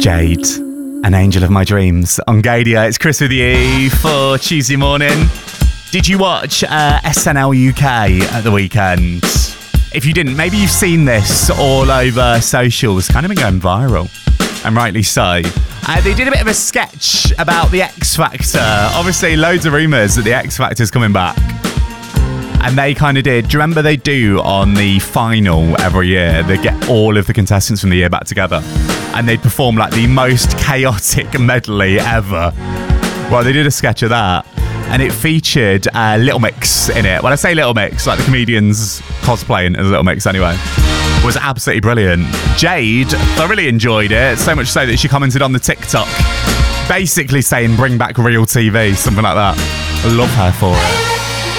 Jade, an angel of my dreams on Gadia. It's Chris with you for Tuesday morning. Did you watch SNL UK at the weekend? If you didn't, maybe you've seen this all over socials. Kind of been going viral, and rightly so. They did a bit of a sketch about the X Factor. Obviously, loads of rumours that the X Factor's coming back. And they kind of did. Do you remember they do on the final every year? They get all of the contestants from the year back together. And they'd perform like the most chaotic medley ever. Well, they did a sketch of that. And it featured Little Mix in it. When I say Little Mix, like the comedians cosplaying as Little Mix anyway. It was absolutely brilliant. Jade thoroughly enjoyed it. So much so that she commented on the TikTok. Basically saying, bring back real TV. Something like that. I love her for it.